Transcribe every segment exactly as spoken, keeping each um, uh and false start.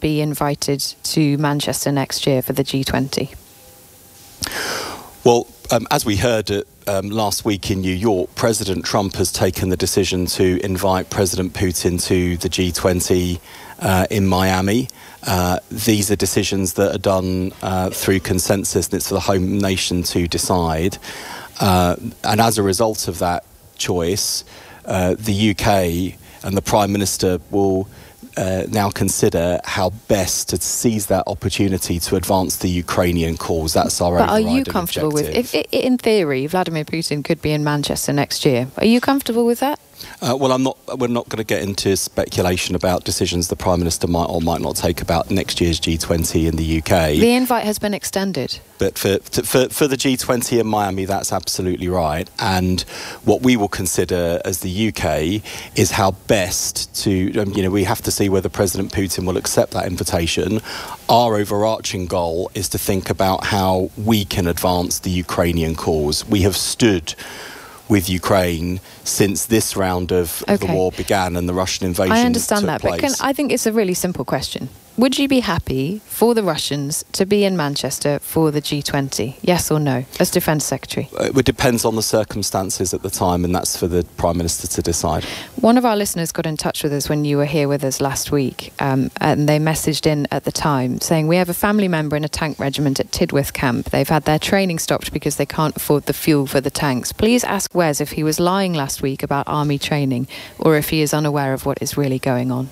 be invited to Manchester next year for the G twenty? Well, um, as we heard it, um, last week in New York, President Trump has taken the decision to invite President Putin to the G twenty uh, in Miami. Uh, these are decisions that are done uh, through consensus, and it's for the home nation to decide. Uh, and as a result of that choice, uh, the U K and the Prime Minister will Uh, now consider how best to seize that opportunity to advance the Ukrainian cause. That's our But are overriding you comfortable objective. with, if, in theory, Vladimir Putin could be in Manchester next year? Are you comfortable with that? Uh, well, I'm not. We're not going to get into speculation about decisions the Prime Minister might or might not take about next year's G twenty in the U K. The invite has been extended. But for, to, for for the G twenty in Miami, that's absolutely right. And what we will consider as the U K is how best to, um, you know, we have to see whether President Putin will accept that invitation. Our overarching goal is to think about how we can advance the Ukrainian cause. We have stood with Ukraine since this round of Okay. the war began and the Russian invasion I understand took that, place. but can, I think it's a really simple question. Would you be happy for the Russians to be in Manchester for the G twenty? Yes or no, as Defence Secretary? It depends on the circumstances at the time, and that's for the Prime Minister to decide. One of our listeners got in touch with us when you were here with us last week, um, and they messaged in at the time saying, we have a family member in a tank regiment at Tidworth Camp. They've had their training stopped because they can't afford the fuel for the tanks. Please ask Wes if he was lying last week about army training, or if he is unaware of what is really going on.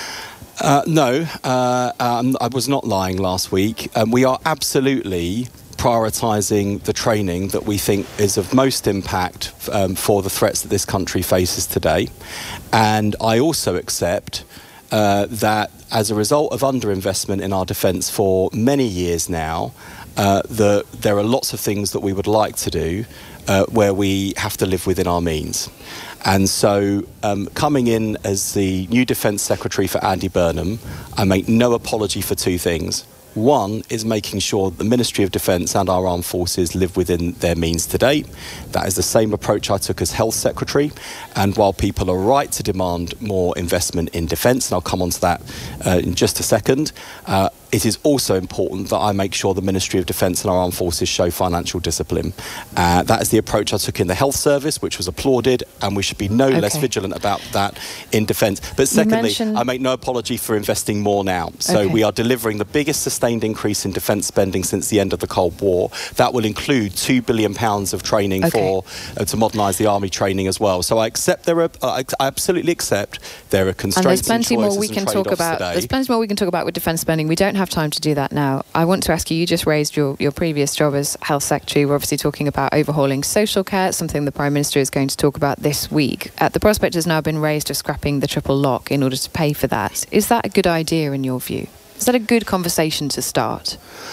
Uh, no, uh, um, I was not lying last week. Um, we are absolutely prioritising the training that we think is of most impact um, for the threats that this country faces today. And I also accept uh, that as a result of underinvestment in our defence for many years now, uh, the, there are lots of things that we would like to do uh, where we have to live within our means. And so um, coming in as the new Defence Secretary for Andy Burnham, I make no apology for two things. One is making sure the Ministry of Defence and our armed forces live within their means today. That is the same approach I took as Health Secretary. And while people are right to demand more investment in defence, and I'll come on to that uh, in just a second, uh, it is also important that I make sure the Ministry of Defence and our armed forces show financial discipline. Uh, that is the approach I took in the health service, which was applauded, and we should be no okay. less vigilant about that in defence. But secondly, mentioned... I make no apology for investing more now. So okay. we are delivering the biggest sustained increase in defence spending since the end of the Cold War. That will include two billion pounds of training okay. for uh, to modernise the army training as well. So I accept there are, uh, I absolutely accept there are constraints and there's plenty and more we can talk about. Today. There's plenty more we can talk about with defence spending. We don't have time to do that now. I want to ask you, you just raised your, your previous job as Health Secretary. We're obviously talking about overhauling social care, something the Prime Minister is going to talk about this week. Uh, the prospect has now been raised of scrapping the triple lock in order to pay for that. Is that a good idea in your view? Is that a good conversation to start?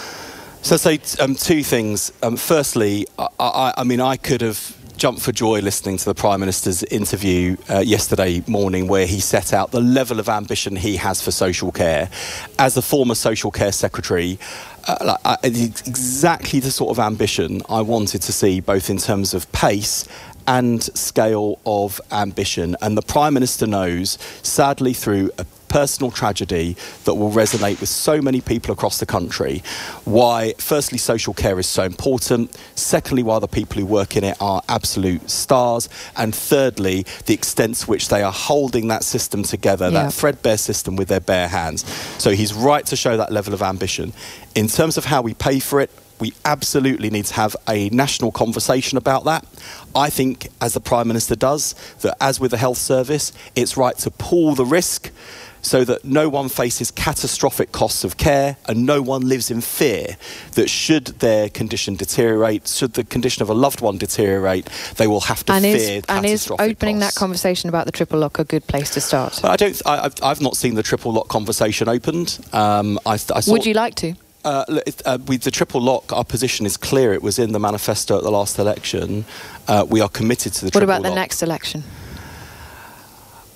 So I'd say um, two things. Um, firstly, I, I, I mean, I could have jumped for joy listening to the Prime Minister's interview uh, yesterday morning, where he set out the level of ambition he has for social care. As a former social care secretary, uh, I, it's exactly the sort of ambition I wanted to see, both in terms of pace and scale of ambition. And the Prime Minister knows, sadly, through a personal tragedy that will resonate with so many people across the country, why, firstly, social care is so important, secondly, why the people who work in it are absolute stars, and thirdly, the extent to which they are holding that system together, yeah. that threadbare system, with their bare hands. So he's right to show that level of ambition. In terms of how we pay for it, we absolutely need to have a national conversation about that. I think, as the Prime Minister does, that as with the health service, it's right to pool the risk so that no one faces catastrophic costs of care and no one lives in fear that should their condition deteriorate, should the condition of a loved one deteriorate, they will have to and fear is, catastrophic And is opening costs. that conversation about the triple lock a good place to start? I don't. I, I've, I've not seen the triple lock conversation opened. Um, I, I saw, Would you like to? Uh, uh, with the triple lock, our position is clear. It was in the manifesto at the last election. Uh, we are committed to the what triple lock. What about the next election?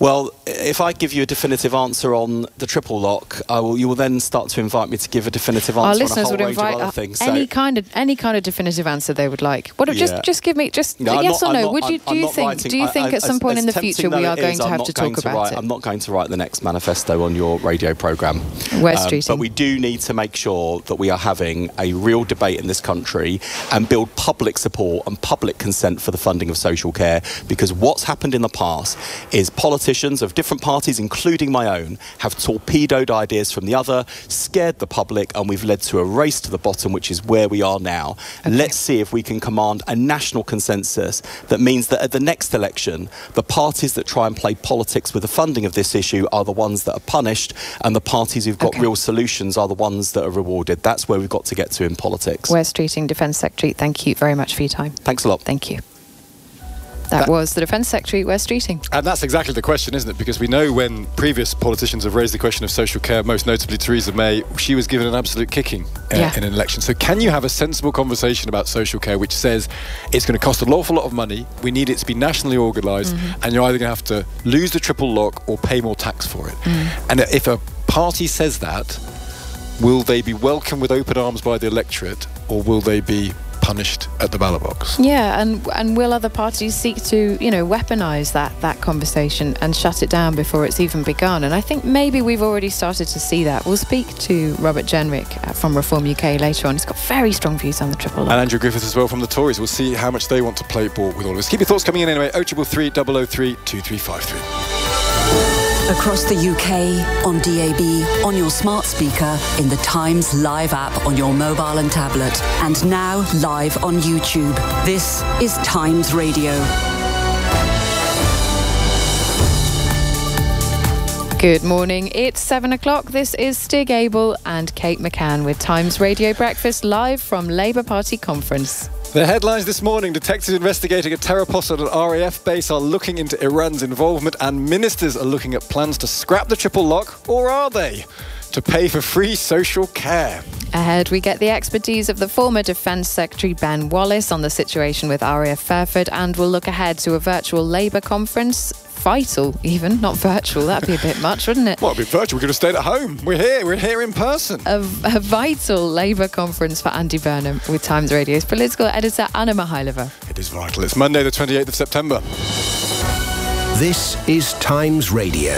Well, if I give you a definitive answer on the triple lock, I will, you will then start to invite me to give a definitive answer Our on a listeners whole would range invite of other uh, things. any So, kind of any kind of definitive answer they would like. What? Yeah. Just just give me just No, I'm yes not- or no. I'm not- would you I'm- do I'm you not think writing- do you I- think I- at some as- point as in the tempting future though we it are going is, to I'm have not to going talk to about write, it? I'm not going to write the next manifesto on your radio programme. West Streeting. But we do need to make sure that we are having a real debate in this country and build public support and public consent for the funding of social care, because what's happened in the past is politicians of different parties, including my own, have torpedoed ideas from the other, scared the public, and we've led to a race to the bottom, which is where we are now. Okay. Let's see if we can command a national consensus that means that at the next election, the parties that try and play politics with the funding of this issue are the ones that are punished, and the parties who've got Okay. real solutions are the ones that are rewarded. That's where we've got to get to in politics. West Streeting Defence Secretary, thank you very much for your time. Thanks a lot. Thank you. That, That- was the Defence Secretary, West Streeting. And that's exactly the question, isn't it? Because we know when previous politicians have raised the question of social care, most notably Theresa May, she was given an absolute kicking uh, Yeah. in an election. So can you have a sensible conversation about social care which says it's going to cost an awful lot of money, we need it to be nationally organised, Mm-hmm. and you're either going to have to lose the triple lock or pay more tax for it? Mm. And if a party says that, will they be welcomed with open arms by the electorate, or will they be punished at the ballot box? Yeah, and and will other parties seek to, you know, weaponise that that conversation and shut it down before it's even begun? And I think maybe we've already started to see that. We'll speak to Robert Jenrick uh, from Reform U K later on. He's got very strong views on the triple And lock. Andrew Griffith as well from the Tories. We'll see how much they want to play ball with all of this. Keep your thoughts coming in anyway. oh three three, double oh three, two three five three. Across the U K, on D A B, on your smart speaker, in the Times Live app on your mobile and tablet, and now live on YouTube. This is Times Radio. Good morning. It's seven o'clock. This is Stig Abel and Kate McCann with Times Radio Breakfast live from Labour Party conference. The headlines this morning: detectives investigating a terror posse at an R A F base are looking into Iran's involvement, and ministers are looking at plans to scrap the triple lock, or are they? To pay for free social care. Ahead, we get the expertise of the former Defence Secretary Ben Wallace on the situation with R A F Fairford, and we'll look ahead to a virtual Labour conference. Vital, even, not virtual. That'd be a bit much, wouldn't it? Well, it'd be virtual. We could have stayed at home. We're here. We're here in person. A, a vital Labour conference for Andy Burnham with Times Radio's political editor Anna Mihailova. It is vital. It's Monday, the twenty-eighth of September. This is Times Radio.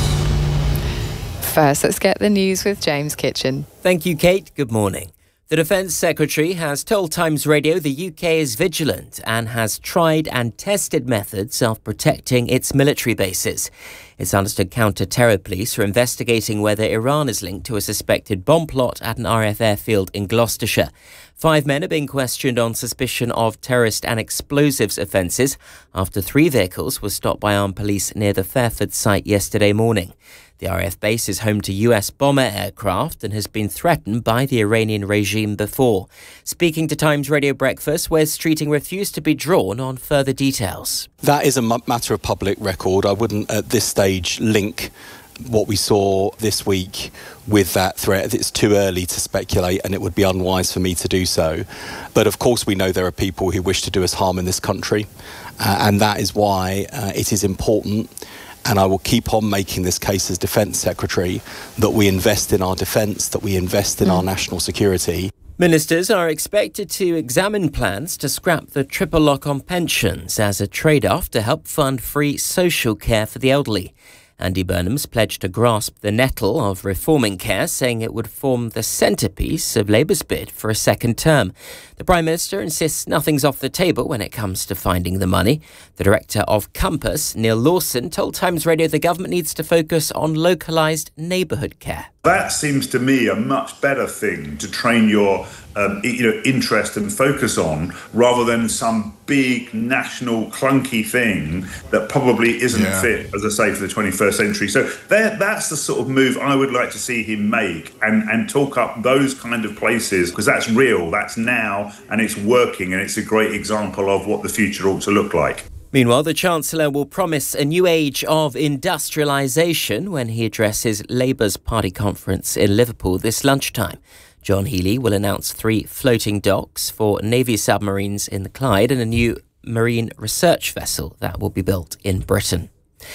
First, let's get the news with James Kitchen. Thank you, Kate. Good morning. The Defence Secretary has told Times Radio the U K is vigilant and has tried and tested methods of protecting its military bases. Its understood counter-terror police are investigating whether Iran is linked to a suspected bomb plot at an R A F airfield in Gloucestershire. Five men are being questioned on suspicion of terrorist and explosives offences after three vehicles were stopped by armed police near the Fairford site yesterday morning. The R A F base is home to U S bomber aircraft and has been threatened by the Iranian regime before. Speaking to Times Radio Breakfast, Wes Streeting refused to be drawn on further details. That is a m- matter of public record. I wouldn't at this stage link what we saw this week with that threat. It's too early to speculate, and it would be unwise for me to do so. But of course we know there are people who wish to do us harm in this country, uh, and that is why uh, it is important, and I will keep on making this case as Defence Secretary, that we invest in our defence, that we invest in mm. our national security. Ministers are expected to examine plans to scrap the triple lock on pensions as a trade-off to help fund free social care for the elderly. Andy Burnham's pledged to grasp the nettle of reforming care, saying it would form the centrepiece of Labour's bid for a second term. The Prime Minister insists nothing's off the table when it comes to finding the money. The Director of Compass, Neil Lawson, told Times Radio the government needs to focus on localised neighbourhood care. That seems to me a much better thing to train your um, you know, interest and focus on, rather than some big national clunky thing that probably isn't yeah. fit, as I say, for the twenty-first century. So there, that's the sort of move I would like to see him make, and, and talk up those kind of places, because that's real, that's now, and it's working, and it's a great example of what the future ought to look like. Meanwhile, the Chancellor will promise a new age of industrialisation when he addresses Labour's party conference in Liverpool this lunchtime. John Healey will announce three floating docks for Navy submarines in the Clyde and a new marine research vessel that will be built in Britain.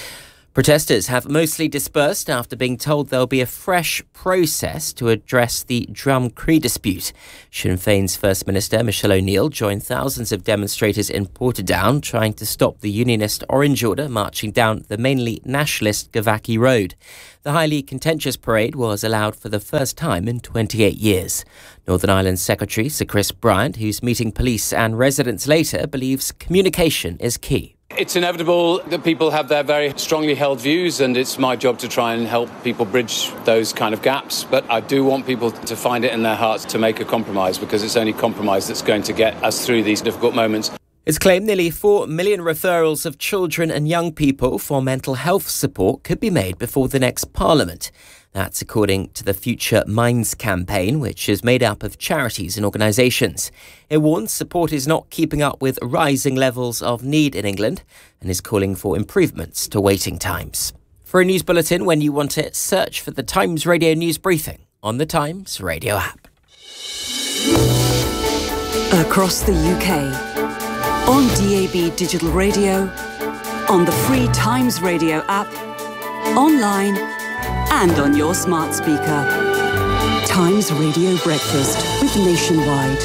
Protesters have mostly dispersed after being told there'll be a fresh process to address the Drum Cree dispute. Sinn Féin's First Minister Michelle O'Neill joined thousands of demonstrators in Portadown trying to stop the unionist Orange Order marching down the mainly nationalist Gavaki Road. The highly contentious parade was allowed for the first time in twenty-eight years. Northern Ireland Secretary Sir Chris Bryant, who's meeting police and residents later, believes communication is key. It's inevitable that people have their very strongly held views, and it's my job to try and help people bridge those kind of gaps. But I do want people to find it in their hearts to make a compromise, because it's only compromise that's going to get us through these difficult moments. It's claimed nearly four million referrals of children and young people for mental health support could be made before the next Parliament. That's according to the Future Minds campaign, which is made up of charities and organisations. It warns support is not keeping up with rising levels of need in England and is calling for improvements to waiting times. For a news bulletin when you want it, search for the Times Radio News Briefing on the Times Radio app. Across the U K, on D A B Digital Radio, on the free Times Radio app, online and on your smart speaker. Times Radio Breakfast with Nationwide.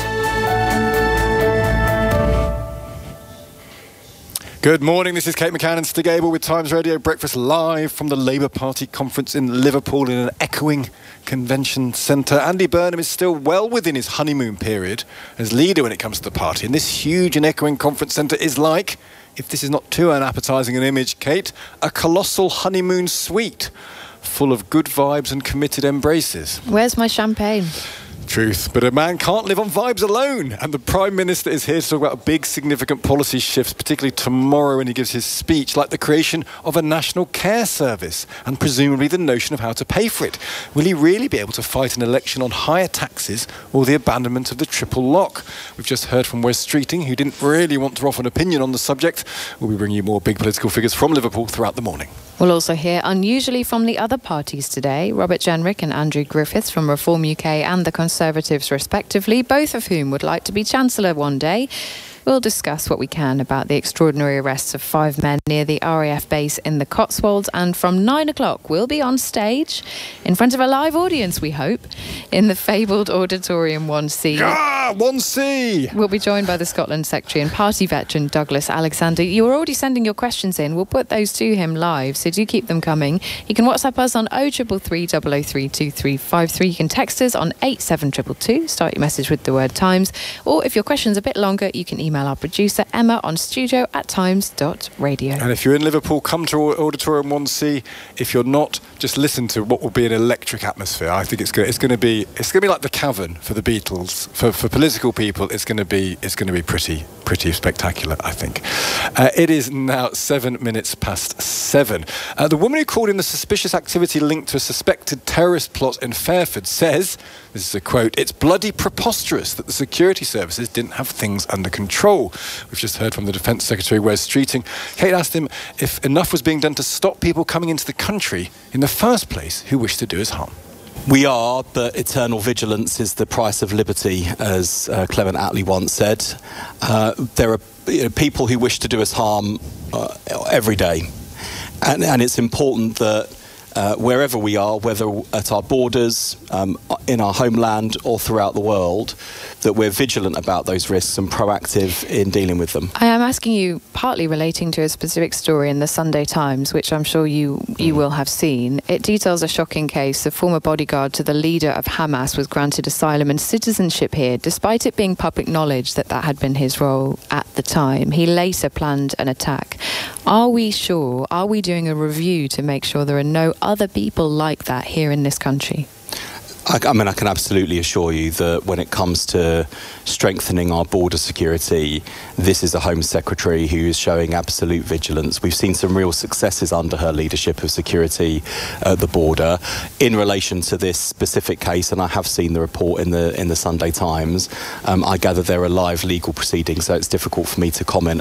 Good morning, this is Kate McCann and Stig Abel with Times Radio Breakfast live from the Labour Party conference in Liverpool in an echoing convention centre. Andy Burnham is still well within his honeymoon period as leader when it comes to the party, and this huge and echoing conference centre is like, if this is not too unappetising an image, Kate, a colossal honeymoon suite full of good vibes and committed embraces. Where's my champagne? Truth, but a man can't live on vibes alone, and the Prime Minister is here to talk about big significant policy shifts, particularly tomorrow when he gives his speech, like the creation of a national care service and presumably the notion of how to pay for it. Will he really be able to fight an election on higher taxes or the abandonment of the triple lock? We've just heard from Wes Streeting, who didn't really want to offer an opinion on the subject. We'll be bringing you more big political figures from Liverpool throughout the morning. We'll also hear unusually from the other parties today, Robert Jenrick and Andrew Griffiths from Reform U K and the Conservatives respectively, both of whom would like to be Chancellor one day. We'll discuss what we can about the extraordinary arrests of five men near the R A F base in the Cotswolds, and from nine o'clock we'll be on stage in front of a live audience, we hope, in the fabled Auditorium one C. Ah, one C! We'll be joined by the Scotland Secretary and party veteran Douglas Alexander. You were already sending your questions in. We'll put those to him live, so do keep them coming. You can WhatsApp us on oh three three, double oh three, two three five three. You can text us on eight seven two two. Start your message with the word Times. Or if your question's a bit longer, you can email our producer Emma on studio at times dot radio. And if you're in Liverpool, come to Auditorium one C. If you're not, just listen to what will be an electric atmosphere. I think it's going it's going to be it's going to be like the Cavern for the Beatles. For for political people, it's going to be it's going to be pretty pretty spectacular, I think. Uh, it is now seven minutes past seven. Uh, the woman who called in the suspicious activity linked to a suspected terrorist plot in Fairford says, this is a quote, "It's bloody preposterous that the security services didn't have things under control." We've just heard from the Defence Secretary, Wes Streeting. Kate asked him if enough was being done to stop people coming into the country in the first place who wished to do us harm. We are, but eternal vigilance is the price of liberty, as uh, Clement Attlee once said. Uh, there are you know, people who wish to do us harm uh, every day. And, and it's important that uh, wherever we are, whether at our borders, um, in our homeland or throughout the world, that we're vigilant about those risks and proactive in dealing with them. I am asking you partly relating to a specific story in the Sunday Times, which I'm sure you, you will have seen. It details a shocking case. A former bodyguard to the leader of Hamas was granted asylum and citizenship here, despite it being public knowledge that that had been his role at the time. He later planned an attack. Are we sure, are we doing a review to make sure there are no other people like that here in this country? I, I mean, I can absolutely assure you that when it comes to strengthening our border security, this is a Home Secretary who is showing absolute vigilance. We've seen some real successes under her leadership of security at the border. In relation to this specific case, and I have seen the report in the in the Sunday Times, um, I gather there are live legal proceedings, so it's difficult for me to comment.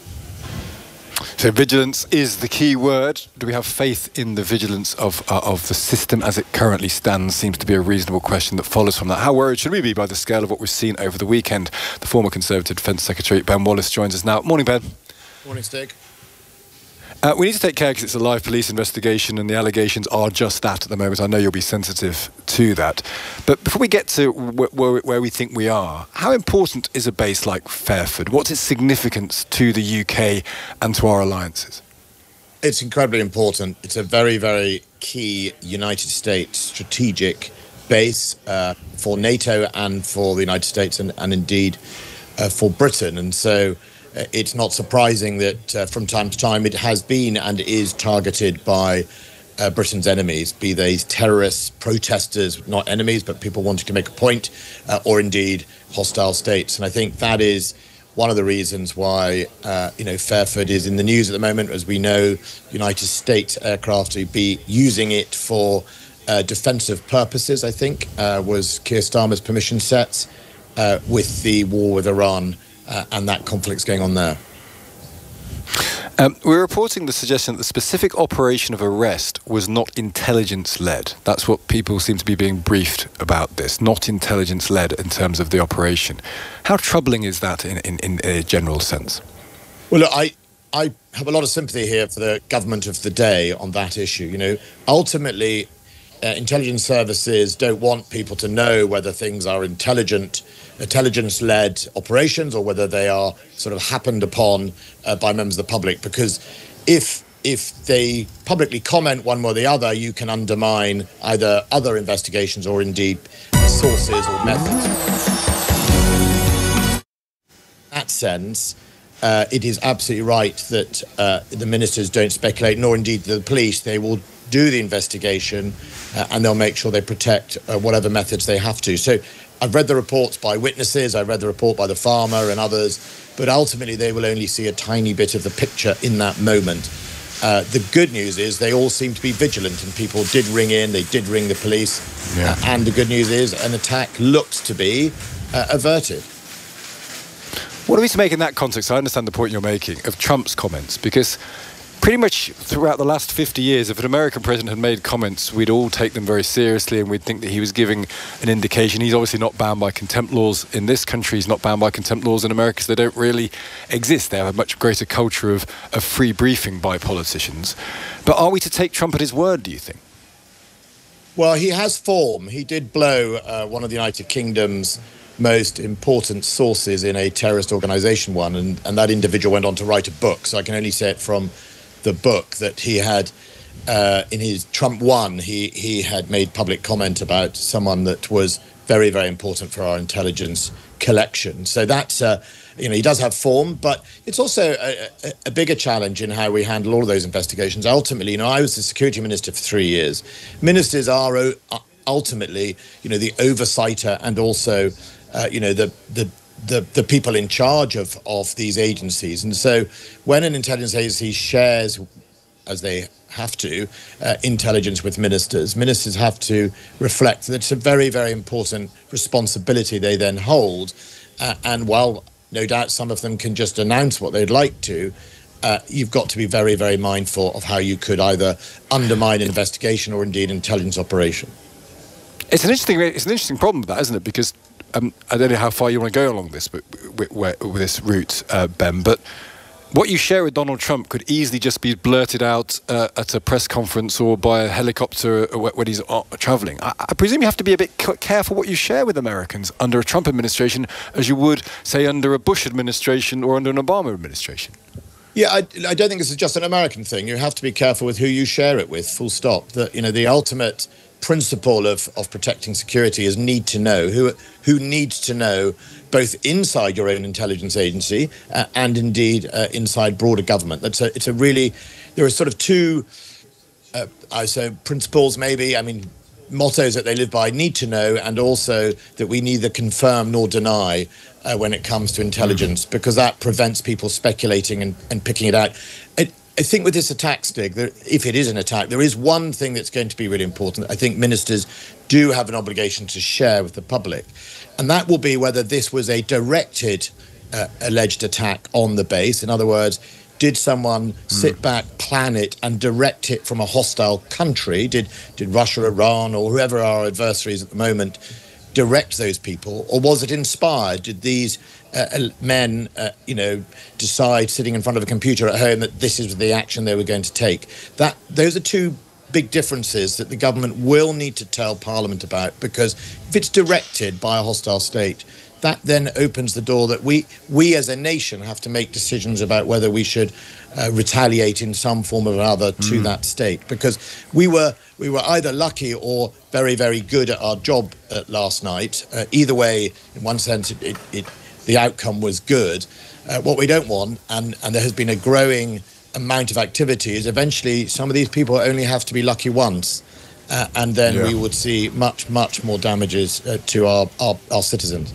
So vigilance is the key word. Do we have faith in the vigilance of uh, of the system as it currently stands? Seems to be a reasonable question that follows from that. How worried should we be by the scale of what we've seen over the weekend? The former Conservative Defence Secretary Ben Wallace joins us now. Morning, Ben. Morning, Stig. Uh, we need to take care because it's a live police investigation and the allegations are just that at the moment. I know you'll be sensitive to that. But before we get to wh- wh- where we think we are, how important is a base like Fairford? What's its significance to the U K and to our alliances? It's incredibly important. It's a very, very key United States strategic base uh, for NATO and for the United States and, and indeed uh, for Britain. And so uh, it's not surprising that uh, from time to time it has been and is targeted by uh, Britain's enemies, be they terrorists, protesters, not enemies, but people wanting to make a point, uh, or indeed hostile states. And I think that is one of the reasons why, uh, you know, Fairford is in the news at the moment. As we know, United States aircraft will be using it for uh, defensive purposes, I think, uh, was Keir Starmer's permission sets uh, with the war with Iran uh, and that conflict's going on there. Um, we're reporting the suggestion that the specific operation of arrest was not intelligence-led. That's what people seem to be being briefed about this, not intelligence-led in terms of the operation. How troubling is that in, in, in a general sense? Well, look, I, I have a lot of sympathy here for the government of the day on that issue. You know, ultimately, uh, intelligence services don't want people to know whether things are intelligent intelligence-led operations or whether they are sort of happened upon uh, by members of the public, because if if they publicly comment one way or the other, you can undermine either other investigations or indeed sources or methods. In that sense, uh, it is absolutely right that uh, the ministers don't speculate, nor indeed the police. They will do the investigation uh, and they'll make sure they protect uh, whatever methods they have to. So I've read the reports by witnesses, I've read the report by the farmer and others, but ultimately they will only see a tiny bit of the picture in that moment. Uh, the good news is they all seem to be vigilant and people did ring in, they did ring the police, yeah. uh, and the good news is an attack looks to be uh, averted. What are we to make in that context? I understand the point you're making of Trump's comments, because pretty much throughout the last fifty years, if an American president had made comments, we'd all take them very seriously and we'd think that he was giving an indication. He's obviously not bound by contempt laws in this country. He's not bound by contempt laws in America, so they don't really exist. They have a much greater culture of, of free briefing by politicians. But are we to take Trump at his word, do you think? Well, he has form. He did blow uh, one of the United Kingdom's most important sources in a terrorist organisation one, and, and that individual went on to write a book. So I can only say it from the book that he had uh, in his Trump one, he, he had made public comment about someone that was very, very important for our intelligence collection. So that's, uh, you know, he does have form, but it's also a, a, a bigger challenge in how we handle all of those investigations. Ultimately, you know, I was the security minister for three years. Ministers are o- ultimately, you know, the oversighter and also, uh, you know, the the The, the people in charge of, of these agencies. And so when an intelligence agency shares, as they have to, uh, intelligence with ministers, ministers have to reflect that it's a very, very important responsibility they then hold. Uh, and while no doubt some of them can just announce what they'd like to, uh, you've got to be very, very mindful of how you could either undermine investigation or indeed intelligence operation. It's an interesting, it's an interesting problem with that, isn't it? Because Um, I don't know how far you want to go along this, but with, with, with this route, uh, Ben. But what you share with Donald Trump could easily just be blurted out uh, at a press conference or by a helicopter when he's uh, travelling. I, I presume you have to be a bit careful what you share with Americans under a Trump administration, as you would, say, under a Bush administration or under an Obama administration. Yeah, I, I don't think this is just an American thing. You have to be careful with who you share it with. Full stop. That, you know, the ultimate principle of, of protecting security is need to know. Who who needs to know both inside your own intelligence agency uh, and indeed uh, inside broader government. That's a, it's a really, there are sort of two, uh, I say principles maybe, I mean, mottos that they live by: need to know, and also that we neither confirm nor deny uh, when it comes to intelligence, because that prevents people speculating and, and picking it out. It, I think with this attack, Stig, there, if it is an attack, there is one thing that's going to be really important. I think ministers do have an obligation to share with the public, and that will be whether this was a directed uh, alleged attack on the base. In other words, did someone mm. sit back, plan it, and direct it from a hostile country? Did, did Russia, Iran, or whoever our adversaries at the moment direct those people, or was it inspired? Did these uh, men, uh, you know, decide sitting in front of a computer at home that this is the action they were going to take. That those are two big differences that the government will need to tell Parliament about, because if it's directed by a hostile state, that then opens the door that we we as a nation have to make decisions about whether we should uh, retaliate in some form or another to mm. that state. Because we were we were either lucky or very, very good at our job uh, last night. Uh, either way, in one sense, it, it, it, the outcome was good. Uh, what we don't want, and, and there has been a growing amount of activity, is eventually some of these people only have to be lucky once. Uh, and then yeah. we would see much, much more damages uh, to our, our, our citizens.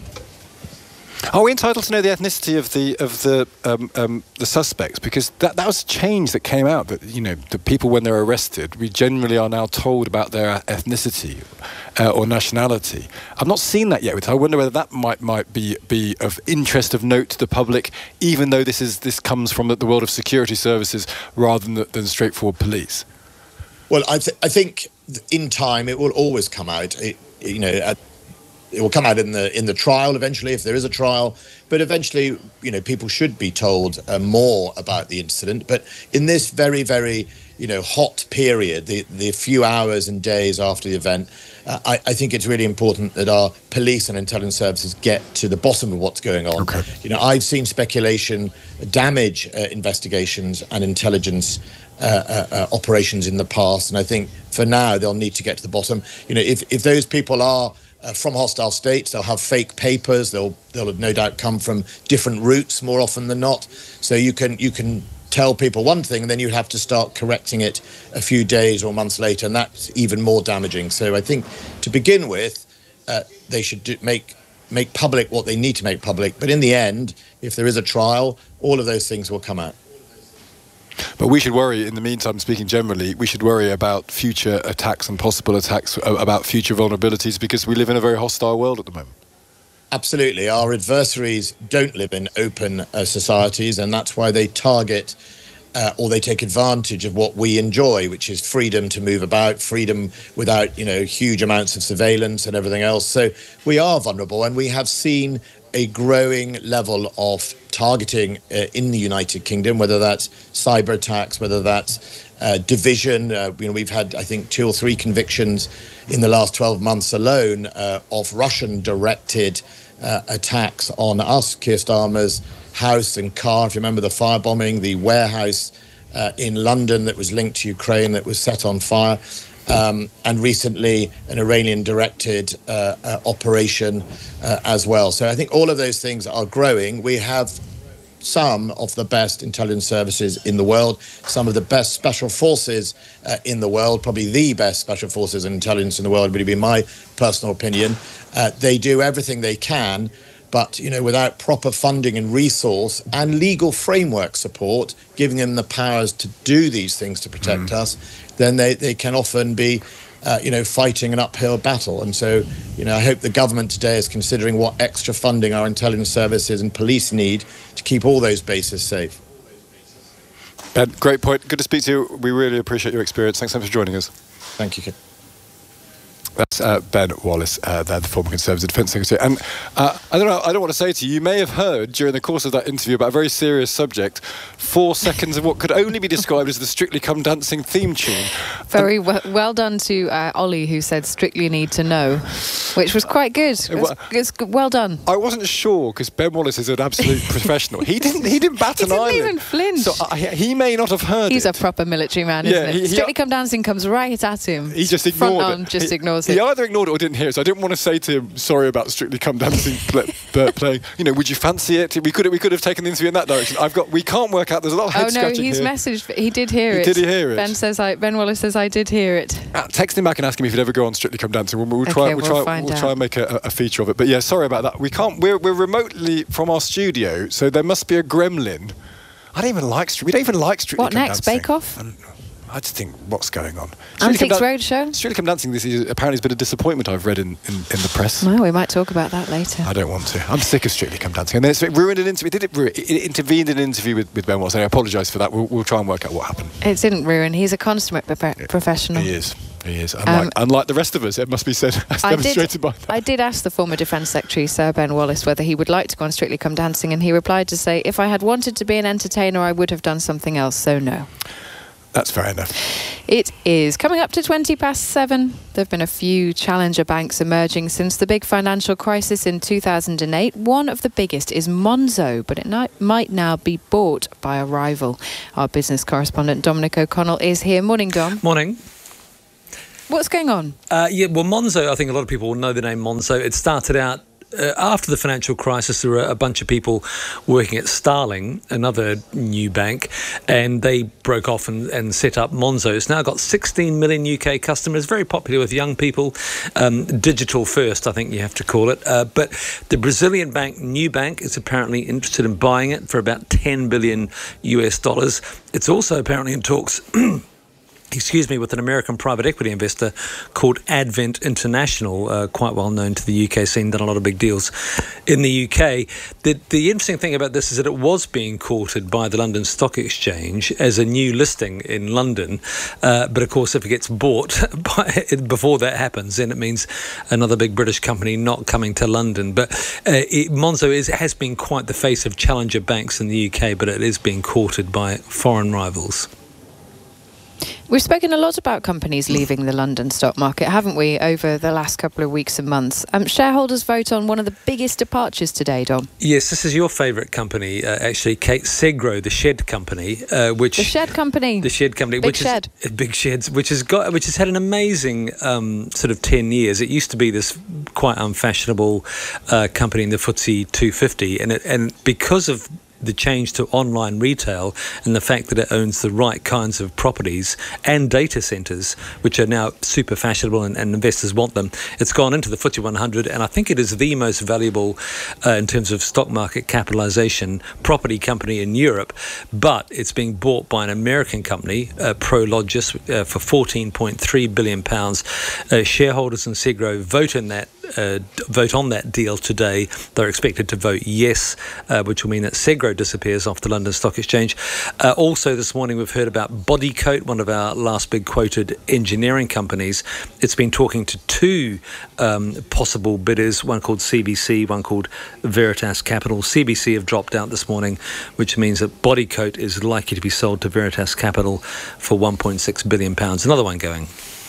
Are we entitled to know the ethnicity of the of the um, um, the suspects? Because that that was a change that came out, that, you know, the people when they're arrested, we generally are now told about their ethnicity uh, or nationality. I've not seen that yet. I wonder whether that might might be be of interest, of note to the public, even though this is this comes from the world of security services rather than than straightforward police. Well, I th- I think in time it will always come out. It, you know. At It will come out in the in the trial eventually, if there is a trial. But eventually, you know, people should be told uh, more about the incident. But in this very, very, you know, hot period, the, the few hours and days after the event, uh, I, I think it's really important that our police and intelligence services get to the bottom of what's going on. Okay. You know, I've seen speculation damage uh, investigations and intelligence uh, uh, uh, operations in the past. And I think for now, they'll need to get to the bottom. You know, if, if those people are Uh, from hostile states, they'll have fake papers. They'll they'll have no doubt come from different routes more often than not. So you can you can tell people one thing, and then you have to start correcting it a few days or months later, and that's even more damaging. So I think to begin with, uh, they should do, make make public what they need to make public. But in the end, if there is a trial, all of those things will come out. But we should worry, in the meantime, speaking generally, we should worry about future attacks and possible attacks, about future vulnerabilities, because we live in a very hostile world at the moment. Absolutely. Our adversaries don't live in open uh, societies, and that's why they target uh, or they take advantage of what we enjoy, which is freedom to move about, freedom without, you know, huge amounts of surveillance and everything else. So we are vulnerable, and we have seen a growing level of targeting uh, in the United Kingdom, whether that's cyber attacks, whether that's uh, division. Uh, you know, we've had, I think, two or three convictions in the last twelve months alone uh, of Russian-directed uh, attacks on us, Keir Starmer's house and car. If you remember the firebombing, the warehouse uh, in London that was linked to Ukraine that was set on fire. Um, and recently an Iranian-directed uh, uh, operation uh, as well. So I think all of those things are growing. We have some of the best intelligence services in the world, some of the best special forces uh, in the world, probably the best special forces and intelligence in the world, would be my personal opinion. Uh, they do everything they can, but, you know, without proper funding and resource and legal framework support, giving them the powers to do these things to protect mm. us, then they, they can often be, uh, you know, fighting an uphill battle. And so, you know, I hope the government today is considering what extra funding our intelligence services and police need to keep all those bases safe. Ben, great point. Good to speak to you. We really appreciate your experience. Thanks so much for joining us. Thank you, Kit. That's uh, Ben Wallace, uh, the former Conservative Defence Secretary. And uh, I don't know, I don't want to say to you, you may have heard during the course of that interview about a very serious subject, four seconds of what could only be described as the Strictly Come Dancing theme tune. Very well, well done to uh, Ollie, who said Strictly Need to Know, which was quite good. It was, it's well done. I wasn't sure, because Ben Wallace is an absolute professional. He didn't He didn't bat an eyelid. He didn't even flinch. So I, he may not have heard He's it. a proper military man, isn't yeah, it? He, he, Strictly Come Dancing comes right at him. He just ignored Front it. on, just he, ignores he it. He either ignored it or didn't hear it, so I didn't want to say to him, sorry about Strictly Come Dancing play, playing. You know, would you fancy it? We could have, we could have taken the interview in that direction. I've got, we can't work out, there's a lot of head oh, no, scratching he's here. messaged, he did hear he, it. Did he hear it? Ben says, I, Ben Wallace says, I did hear it. Uh, text him back and ask him if he'd ever go on Strictly Come Dancing. We'll, we'll try, okay, we'll, we'll, try, we'll out. try and make a, a feature of it. But yeah, sorry about that. We can't, we're, we're remotely from our studio, so there must be a gremlin. I don't even like, we don't even like Strictly what Come next, Dancing. Bake Off? And, I just think, what's going on? Antiques Roadshow? Strictly Come Dancing, this is apparently has been a disappointment I've read in, in, in the press. Well, we might talk about that later. I don't want to. I'm sick of Strictly Come Dancing. And then it's ruined an interview. Did it, ruin, it intervened in an interview with, with Ben Wallace. I apologise for that. We'll, we'll try and work out what happened. It didn't ruin. He's a consummate pro- professional. He is. He is. Unlike, um, unlike the rest of us, it must be said, as I demonstrated did, by that. I did ask the former Defence Secretary, Sir Ben Wallace, whether he would like to go on Strictly Come Dancing, and he replied to say, if I had wanted to be an entertainer, I would have done something else, so no. That's fair enough. It is coming up to twenty past seven. There have been a few challenger banks emerging since the big financial crisis in two thousand eight. One of the biggest is Monzo, but it might now be bought by a rival. Our business correspondent Dominic O'Connell is here. Morning, Dom. Morning. What's going on? Uh, yeah, well, Monzo, I think a lot of people will know the name Monzo. It started out Uh, after the financial crisis. There were a bunch of people working at Starling, another new bank, and they broke off and, and set up Monzo. It's now got sixteen million U K customers, very popular with young people, um, digital first, I think you have to call it. Uh, but the Brazilian bank, Nubank, is apparently interested in buying it for about ten billion U S dollars. It's also apparently in talks excuse me, with an American private equity investor called Advent International, uh, quite well known to the U K scene, done a lot of big deals in the U K. The, the interesting thing about this is that it was being courted by the London Stock Exchange as a new listing in London. Uh, but of course, if it gets bought by, before that happens, then it means another big British company not coming to London. But uh, it, Monzo is, has been quite the face of challenger banks in the U K, but it is being courted by foreign rivals. We've spoken a lot about companies leaving the London stock market, haven't we, over the last couple of weeks and months? Um, shareholders vote on one of the biggest departures today, Dom. Yes, this is your favourite company, uh, actually, Kate. Segro, the shed company, uh, which the shed company, the shed company, big which shed, is, uh, big sheds, which has got, which has had an amazing um, sort of ten years. It used to be this quite unfashionable uh, company in the F T S E two fifty, and it, and because of the change to online retail and the fact that it owns the right kinds of properties and data centres, which are now super fashionable and, and investors want them. It's gone into the F T S E one hundred, and I think it is the most valuable uh, in terms of stock market capitalisation property company in Europe, but it's being bought by an American company, uh, Prologis, uh, for fourteen point three billion pounds. Uh, shareholders in Segro vote in that Uh, vote on that deal today. They're expected to vote yes, uh, which will mean that Segro disappears off the London Stock Exchange. Uh, also this morning we've heard about Bodycote, one of our last big quoted engineering companies. It's been talking to two um, possible bidders, one called C B C, one called Veritas Capital. C B C have dropped out this morning, which means that Bodycote is likely to be sold to Veritas Capital for one point six billion pounds. Another one going.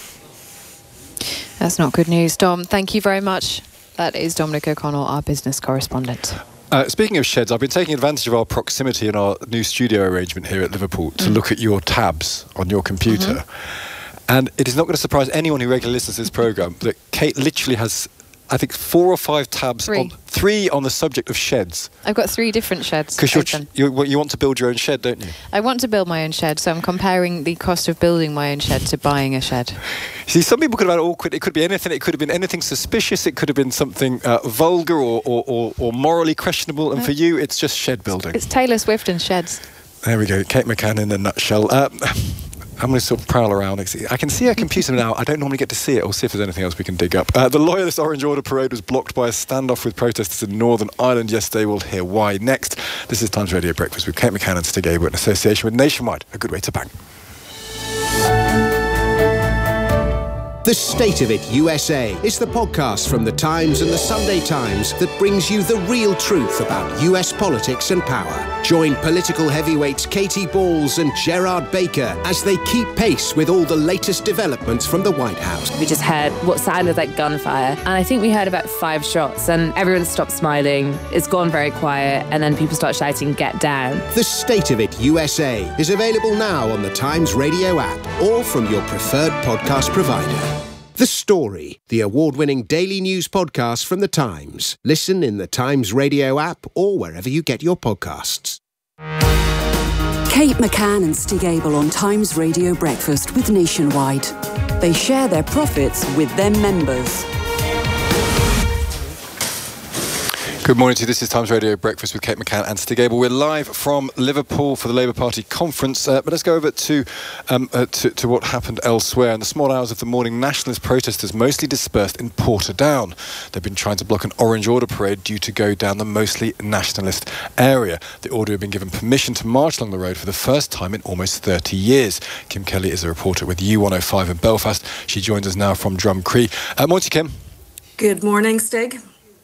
That's not good news, Dom. Thank you very much. That is Dominic O'Connell, our business correspondent. Uh, speaking of sheds, I've been taking advantage of our proximity and our new studio arrangement here at Liverpool to mm. look at your tabs on your computer. Mm-hmm. And it is not going to surprise anyone who regularly listens to this programme that Kate literally has, I think, four or five tabs, three on, three on the subject of sheds. I've got three different sheds. Because you, you want to build your own shed, don't you? I want to build my own shed, so I'm comparing the cost of building my own shed to buying a shed. See, some people could have had awkward. It could be anything. It could have been anything suspicious. It could have been something uh, vulgar or, or, or, or morally questionable. And no. For you, it's just shed building. It's Taylor Swift and sheds. There we go. Kate McCann in a nutshell. Uh, I'm going to sort of prowl around. I can see her computer now. I don't normally get to see it. We'll see if there's anything else we can dig up. Uh, the Loyalist Orange Order parade was blocked by a standoff with protesters in Northern Ireland yesterday. We'll hear why next. This is Times Radio Breakfast with Kate McCann and Stig Abel in association with Nationwide. A good way to bang. The State of It U S A is the podcast from The Times and The Sunday Times that brings you the real truth about U S politics and power. Join political heavyweights Katie Balls and Gerard Baker as they keep pace with all the latest developments from the White House. We just heard what sounded like gunfire, and I think we heard about five shots, and everyone stopped smiling. It's gone very quiet, and then people start shouting, "Get down." The State of It U S A is available now on the Times Radio app or from your preferred podcast provider. The Story, the award-winning daily news podcast from The Times. Listen in the Times Radio app or wherever you get your podcasts. Kate McCann and Stig Abel on Times Radio Breakfast with Nationwide. They share their profits with their members. Good morning to you. This is Times Radio Breakfast with Kate McCann and Stig Abel. We're live from Liverpool for the Labour Party conference, uh, but let's go over to, um, uh, to to what happened elsewhere. In the small hours of the morning, nationalist protesters mostly dispersed in Portadown. They've been trying to block an Orange Order parade due to go down the mostly nationalist area. The Order have been given permission to march along the road for the first time in almost thirty years. Kim Kelly is a reporter with U one oh five in Belfast. She joins us now from Drumcree. Uh, morning, Kim. Good morning, Stig.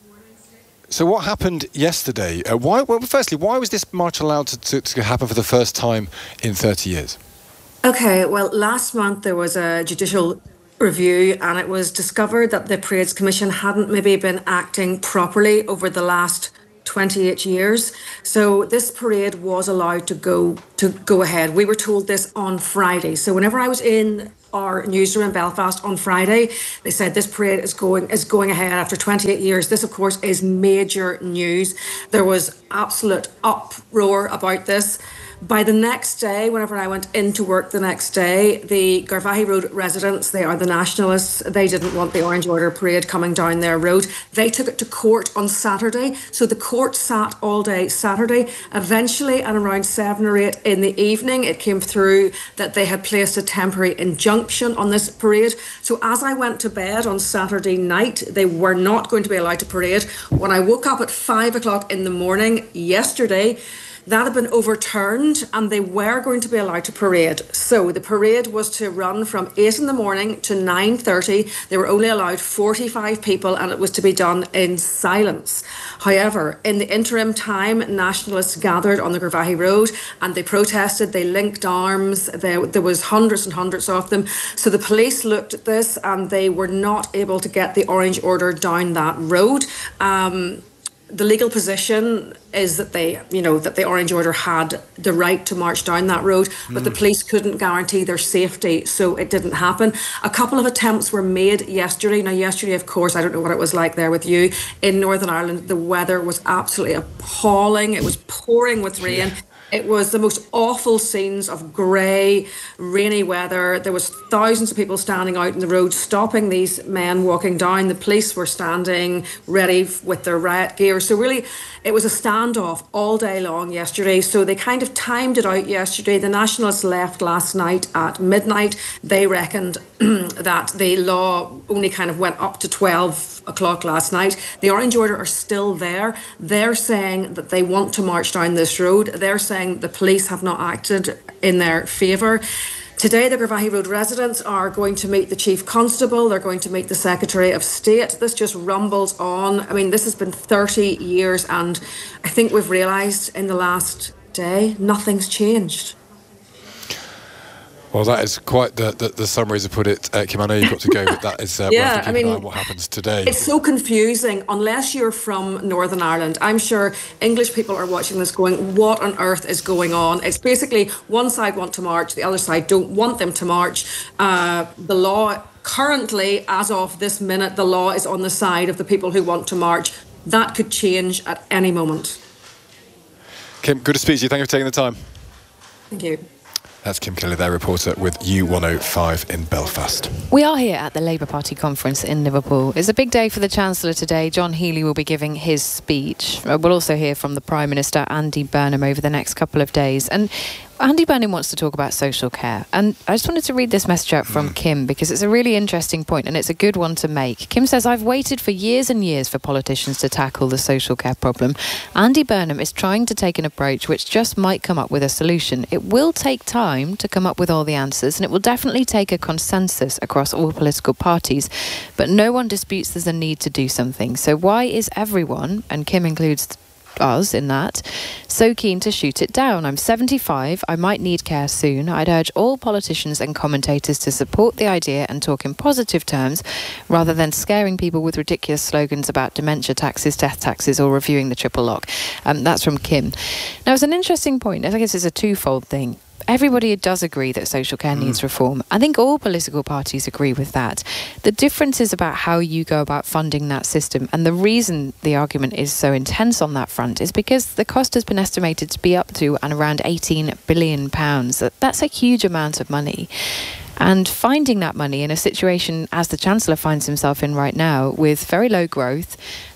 So what happened yesterday? Uh, why? Well, firstly, why was this march allowed to, to, to happen for the first time in thirty years? Okay, well, last month there was a judicial review and it was discovered that the Parades Commission hadn't maybe been acting properly over the last twenty-eight years. So this parade was allowed to go to go ahead. We were told this on Friday. So whenever I was in our newsroom in Belfast on Friday, they said this parade is going is going ahead after twenty-eight years. This, of course, is major news. There was absolute uproar about this. By the next day, whenever I went into work the next day, the Garvaghey Road residents, they are the nationalists, they didn't want the Orange Order parade coming down their road. They took it to court on Saturday. So the court sat all day Saturday. Eventually, at around seven or eight in the evening, it came through that they had placed a temporary injunction on this parade. So as I went to bed on Saturday night, they were not going to be allowed to parade. When I woke up at five o'clock in the morning yesterday, that had been overturned and they were going to be allowed to parade. So the parade was to run from eight in the morning to nine thirty. They were only allowed forty-five people and it was to be done in silence. However, in the interim time, nationalists gathered on the Garvaghey Road and they protested, they linked arms, there, there was hundreds and hundreds of them. So the police looked at this and they were not able to get the Orange Order down that road. Um, The legal position is that they, you know, that the Orange Order had the right to march down that road, but mm. the police couldn't guarantee their safety, so it didn't happen. A couple of attempts were made yesterday. Now, yesterday, of course, I don't know what it was like there with you. In Northern Ireland, the weather was absolutely appalling. It was pouring with rain. Yeah. It was the most awful scenes of grey, rainy weather. There was thousands of people standing out in the road, stopping these men walking down. The police were standing ready with their riot gear. So really, it was a standoff all day long yesterday. So they kind of timed it out yesterday. The nationalists left last night at midnight. They reckoned that the law only kind of went up to twelve o'clock last night. The Orange Order are still there. They're saying that they want to march down this road. They're saying the police have not acted in their favour. Today, the Garvaghey Road residents are going to meet the Chief Constable. They're going to meet the Secretary of State. This just rumbles on. I mean, this has been thirty years, and I think we've realised in the last day, nothing's changed. Well, that is quite the, the, the summary to put it. Uh, Kim, I know you've got to go, but that is uh, yeah, I mean, what happens today. It's so confusing. Unless you're from Northern Ireland, I'm sure English people are watching this going, what on earth is going on? It's basically one side want to march, the other side don't want them to march. Uh, the law currently, as of this minute, the law is on the side of the people who want to march. That could change at any moment. Kim, good to speak to you. Thank you for taking the time. Thank you. That's Kim Kelly, their reporter with U one oh five in Belfast. We are here at the Labour Party conference in Liverpool. It's a big day for the Chancellor today. John Healey will be giving his speech. We'll also hear from the Prime Minister, Andy Burnham, over the next couple of days. And Andy Burnham wants to talk about social care. And I just wanted to read this message out from mm. Kim, because it's a really interesting point and it's a good one to make. Kim says, I've waited for years and years for politicians to tackle the social care problem. Andy Burnham is trying to take an approach which just might come up with a solution. It will take time to come up with all the answers, and it will definitely take a consensus across all political parties. But no one disputes there's a need to do something. So why is everyone, and Kim includes us in that, so keen to shoot it down? I'm seventy-five, I might need care soon. I'd urge all politicians and commentators to support the idea and talk in positive terms rather than scaring people with ridiculous slogans about dementia taxes, death taxes or reviewing the triple lock. Um, that's from Kim. Now, it's an interesting point. I guess it's a twofold thing. Everybody does agree that social care mm. needs reform. I think all political parties agree with that. The difference is about how you go about funding that system. And the reason the argument is so intense on that front is because the cost has been estimated to be up to and around eighteen billion pounds. That's a huge amount of money. And finding that money in a situation as the Chancellor finds himself in right now, with very low growth,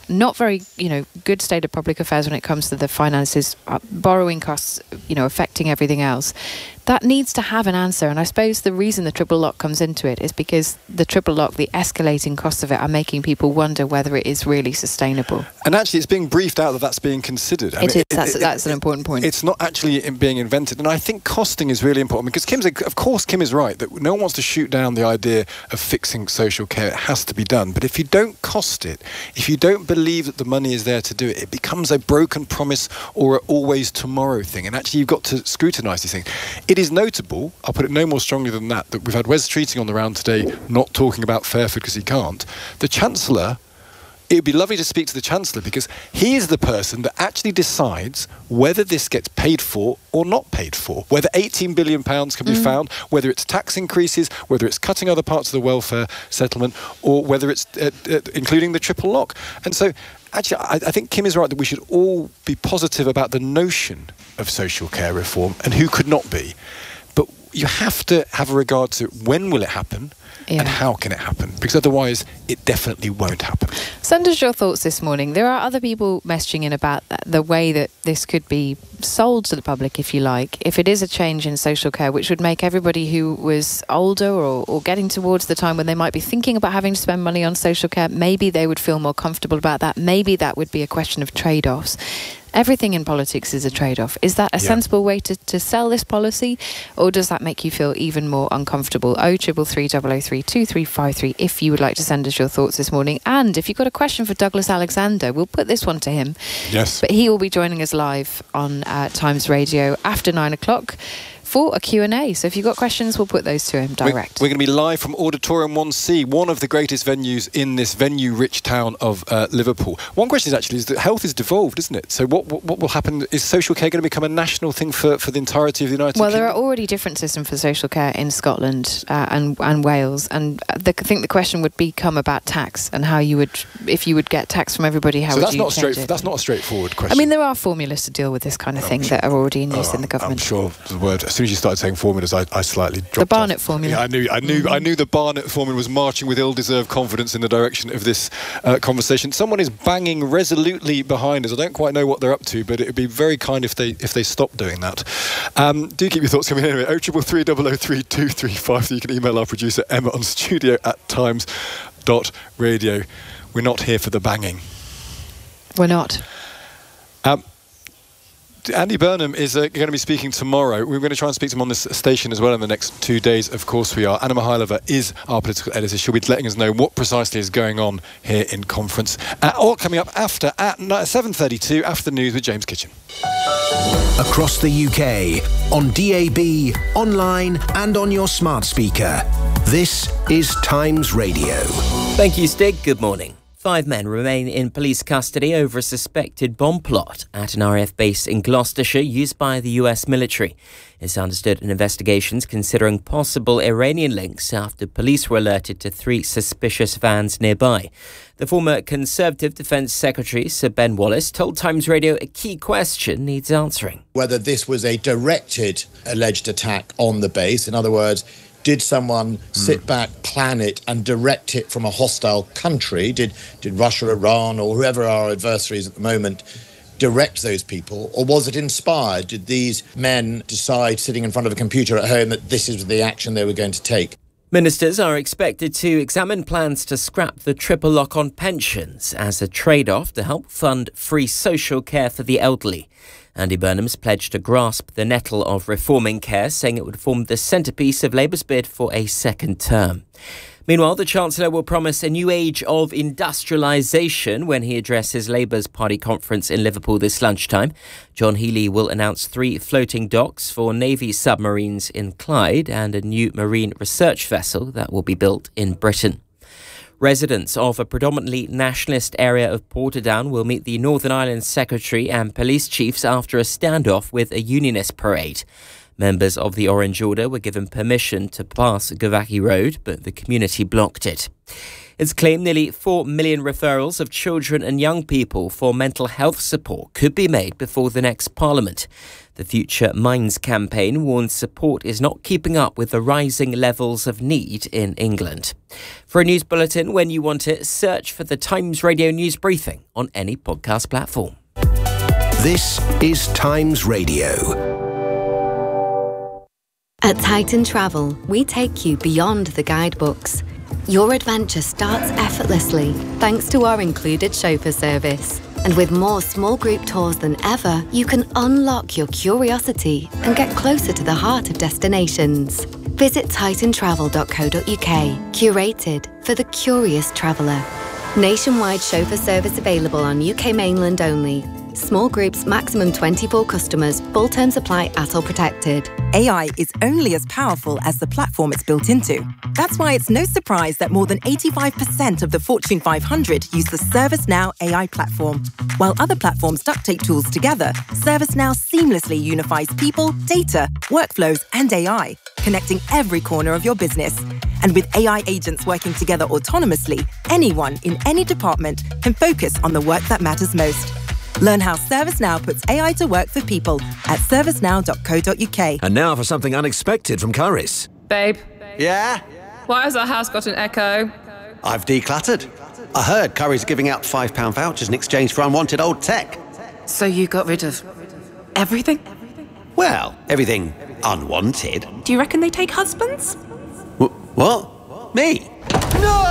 not very, you know, good state of public affairs when it comes to the finances, uh, borrowing costs, you know, affecting everything else. That needs to have an answer. And I suppose the reason the triple lock comes into it is because the triple lock, the escalating costs of it, are making people wonder whether it is really sustainable. And actually, it's being briefed out that that's being considered. I it mean, is. It, that's, it, that's it, an important point. It's not actually being invented. And I think costing is really important because Kim's, of course, Kim is right that no one wants to shoot down the idea of fixing social care. It has to be done. But if you don't cost it, if you don't believe that the money is there to do it, it becomes a broken promise or an always tomorrow thing. And actually, you've got to scrutinise these things. It is notable, I'll put it no more strongly than that, that we've had Wes Treating on the round today not talking about Fairford because he can't. The Chancellor, it would be lovely to speak to the Chancellor because he is the person that actually decides whether this gets paid for or not paid for, whether eighteen billion pounds can be mm. found, whether it's tax increases, whether it's cutting other parts of the welfare settlement, or whether it's uh, uh, including the triple lock. And so actually, I, I think Kim is right that we should all be positive about the notion of social care reform, and who could not be. But you have to have a regard to when will it happen, yeah. and how can it happen, because otherwise it definitely won't happen. Send us your thoughts this morning. There are other people messaging in about the way that this could be sold to the public, if you like, if it is a change in social care, which would make everybody who was older or, or getting towards the time when they might be thinking about having to spend money on social care, maybe they would feel more comfortable about that. Maybe that would be a question of trade-offs. Everything in politics is a trade-off. Is that a yeah. sensible way to, to sell this policy, or does that make you feel even more uncomfortable? oh triple three double oh three two three five three if you would like to send us your thoughts this morning. And if you've got a question for Douglas Alexander, we'll put this one to him. Yes. But he will be joining us live on uh, Times Radio after nine o'clock for a Q and A. So if you've got questions, we'll put those to him direct. We're, we're going to be live from Auditorium one C, one of the greatest venues in this venue-rich town of uh, Liverpool. One question is actually is that health is devolved, isn't it? So what, what what will happen? Is social care going to become a national thing for, for the entirety of the United well, Kingdom? Well, there are already different systems for social care in Scotland uh, and, and Wales. And the, I think the question would become about tax and how you would, if you would get tax from everybody, how so would that's you not change straight, it? That's not a straightforward question. I mean, there are formulas to deal with this kind of thing sure. that are already in use oh, in the government. I'm sure the word, as soon as you started saying formulas, I, I slightly dropped The Barnett off. formula. Yeah, I knew, I knew, mm-hmm. I knew the Barnett formula was marching with ill-deserved confidence in the direction of this uh, conversation. Someone is banging resolutely behind us. I don't quite know what they're up to, but it would be very kind if they if they stopped doing that. Um, do keep your thoughts coming in anyway. oh triple three double oh three two three five three. You can email our producer Emma on studio at times dot radio. We're not here for the banging. We're not. Um, Andy Burnham is uh, going to be speaking tomorrow. We're going to try and speak to him on this station as well in the next two days. Of course we are. Anna Mihailova is our political editor. She'll be letting us know what precisely is going on here in conference. Uh, all coming up after at seven thirty-two, after the news with James Kitchen. Across the U K, on D A B, online and on your smart speaker. This is Times Radio. Thank you, Stig. Good morning. Five men remain in police custody over a suspected bomb plot at an R A F base in Gloucestershire used by the U S military. It's understood an investigation's considering possible Iranian links after police were alerted to three suspicious vans nearby. The former Conservative Defence Secretary, Sir Ben Wallace, told Times Radio a key question needs answering. Whether this was a directed alleged attack on the base, in other words, did someone mm. sit back, plan it, and direct it from a hostile country? Did did Russia, Iran, or whoever our adversaries at the moment direct those people? Or was it inspired? Did these men decide, sitting in front of a computer at home, that this is the action they were going to take? Ministers are expected to examine plans to scrap the triple lock on pensions as a trade-off to help fund free social care for the elderly. Andy Burnham's pledged to grasp the nettle of reforming care, saying it would form the centrepiece of Labour's bid for a second term. Meanwhile, the Chancellor will promise a new age of industrialisation when he addresses Labour's party conference in Liverpool this lunchtime. John Healey will announce three floating docks for Navy submarines in Clyde and a new marine research vessel that will be built in Britain. Residents of a predominantly nationalist area of Portadown will meet the Northern Ireland Secretary and police chiefs after a standoff with a unionist parade. Members of the Orange Order were given permission to pass Gavaki Road, but the community blocked it. It's claimed nearly four million referrals of children and young people for mental health support could be made before the next Parliament. The Future Minds campaign warns support is not keeping up with the rising levels of need in England. For a news bulletin when you want it, search for the Times Radio News Briefing on any podcast platform. This is Times Radio. At Titan Travel, we take you beyond the guidebooks. Your adventure starts effortlessly thanks to our included chauffeur service. And with more small group tours than ever, you can unlock your curiosity and get closer to the heart of destinations. Visit titan travel dot co dot uk, curated for the curious traveller. Nationwide chauffeur service available on U K mainland only. Small groups, maximum twenty-four customers. Full terms apply at all protected. A I is only as powerful as the platform it's built into. That's why it's no surprise that more than eighty-five percent of the Fortune five hundred use the ServiceNow A I platform. While other platforms duct tape tools together, ServiceNow seamlessly unifies people, data, workflows, and A I, connecting every corner of your business. And with A I agents working together autonomously, anyone in any department can focus on the work that matters most. Learn how ServiceNow puts A I to work for people at servicenow dot co dot uk. And now for something unexpected from Currys. Babe. Yeah? Why has our house got an echo? I've decluttered. I heard Currys giving out five pound vouchers in exchange for unwanted old tech. So you got rid of everything? Well, everything unwanted. Do you reckon they take husbands? W- what? Me? No!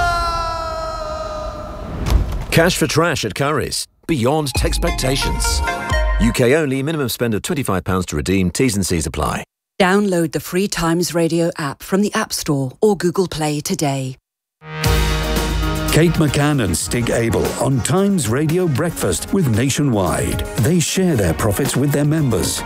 Cash for trash at Currys. Beyond expectations. U K only, minimum spend of twenty-five pounds to redeem. T's and C's apply. Download the free Times Radio app from the App Store or Google Play today. Kate McCann and Stig Abel on Times Radio Breakfast with Nationwide. They share their profits with their members.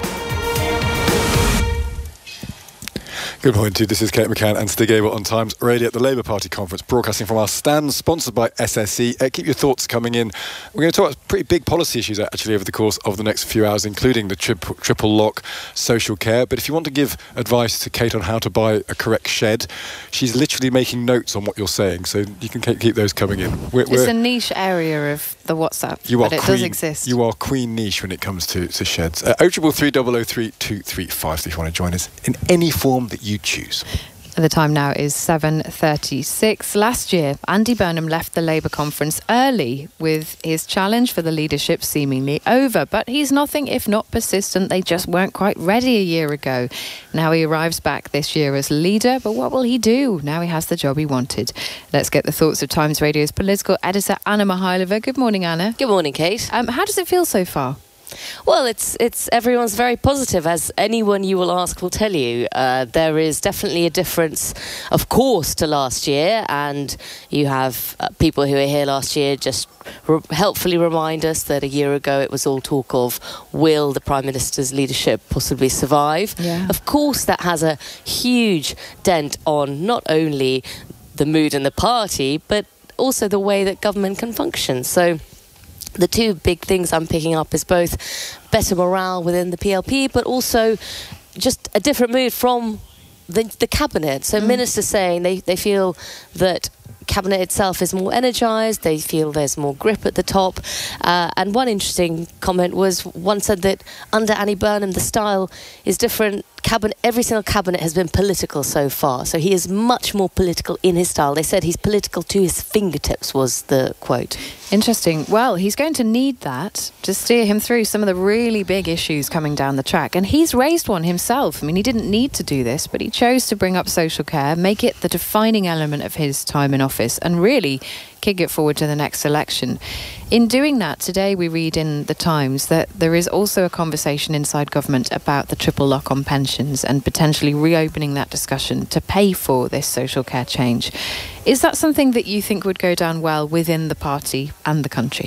Good morning to you. This is Kate McCann and Stig Abel on Times Radio at the Labour Party conference, broadcasting from our stand, sponsored by S S E. Uh, keep your thoughts coming in. We're going to talk about pretty big policy issues, actually, over the course of the next few hours, including the tri- triple lock social care. But if you want to give advice to Kate on how to buy a correct shed, she's literally making notes on what you're saying, so you can keep those coming in. We're, it's we're, a niche area of the WhatsApp, you are but it queen, does exist. You are queen niche when it comes to, to sheds. Uh, oh triple three double oh three two three five if you want to join us in any form that you choose. The time now is seven thirty-six. Last year, Andy Burnham left the Labour conference early with his challenge for the leadership seemingly over. But he's nothing if not persistent. They just weren't quite ready a year ago. Now he arrives back this year as leader. But what will he do now he has the job he wanted? Let's get the thoughts of Times Radio's political editor, Anna Mihailova. Good morning, Anna. Good morning, Kate. Um, how does it feel so far? Well, it's it's everyone's very positive, as anyone you will ask will tell you. Uh, there is definitely a difference, of course, to last year, and you have uh, people who were here last year just re- helpfully remind us that a year ago it was all talk of, will the Prime Minister's leadership possibly survive? Yeah. Of course, that has a huge dent on not only the mood in the party, but also the way that government can function. So the two big things I'm picking up is both better morale within the P L P, but also just a different mood from the, the cabinet. So mm. ministers saying they, they feel that cabinet itself is more energised, they feel there's more grip at the top. Uh, and one interesting comment was, one said that under Andy Burnham the style is different. Cabinet, every single cabinet has been political so far, so he is much more political in his style. They said he's political to his fingertips, was the quote. Interesting. Well, he's going to need that to steer him through some of the really big issues coming down the track, and he's raised one himself. I mean, he didn't need to do this, but he chose to bring up social care, make it the defining element of his time in office, and really kick it forward to the next election. In doing that, today we read in the Times that there is also a conversation inside government about the triple lock on pensions and potentially reopening that discussion to pay for this social care change. Is that something that you think would go down well within the party and the country?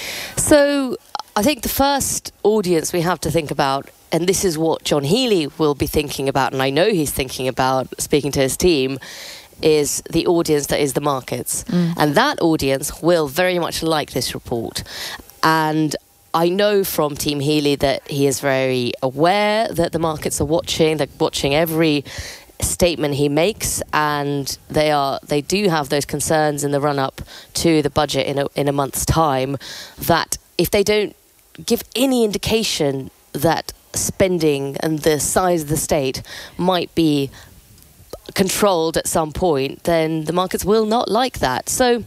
So I think the first audience we have to think about, and this is what John Healey will be thinking about, and I know he's thinking about speaking to his team, is the audience that is the markets. Mm. And that audience will very much like this report. And I know from Team Healey that he is very aware that the markets are watching. They're watching every statement he makes, and they are they do have those concerns in the run-up to the budget in a, in a month's time, that if they don't give any indication that spending and the size of the state might be controlled at some point, then the markets will not like that. So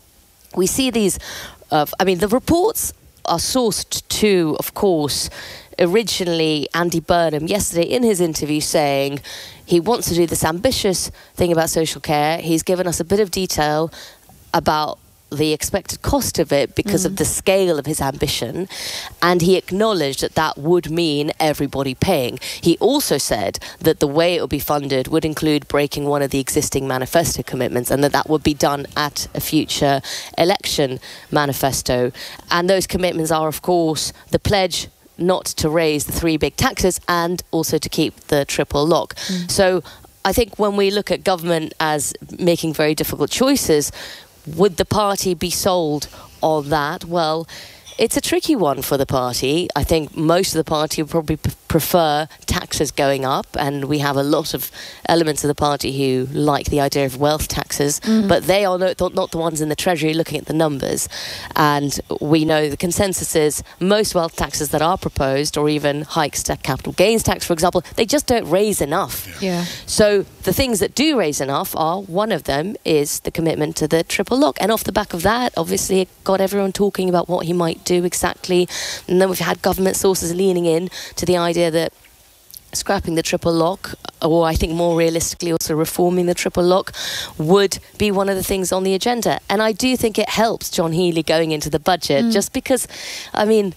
we see these, uh, I mean, the reports are sourced to, of course, originally Andy Burnham yesterday in his interview saying he wants to do this ambitious thing about social care. He's given us a bit of detail about the expected cost of it because mm. of the scale of his ambition, and he acknowledged that that would mean everybody paying. He also said that the way it would be funded would include breaking one of the existing manifesto commitments, and that that would be done at a future election manifesto. And those commitments are, of course, the pledge not to raise the three big taxes and also to keep the triple lock. Mm. So I think when we look at government as making very difficult choices, would the party be sold on that? Well, it's a tricky one for the party. I think most of the party would probably p- prefer taxes going up, and we have a lot of elements of the party who like the idea of wealth taxes, mm. but they are not, not the ones in the Treasury looking at the numbers. And we know the consensus is most wealth taxes that are proposed, or even hikes to capital gains tax, for example, they just don't raise enough. Yeah. yeah. So the things that do raise enough are, one of them is the commitment to the triple lock. And off the back of that, obviously, it got everyone talking about what he might do exactly. And then we've had government sources leaning in to the idea that scrapping the triple lock, or I think more realistically also reforming the triple lock, would be one of the things on the agenda. And I do think it helps John Healey going into the budget, mm. just because, I mean,